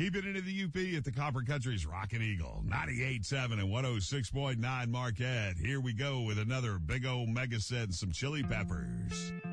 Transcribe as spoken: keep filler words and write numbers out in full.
Keep it into the U P at the Copper Country's Rockin' Eagle. ninety-eight point seven and one oh six point nine Marquette. Here we go with another big old mega set and some chili peppers.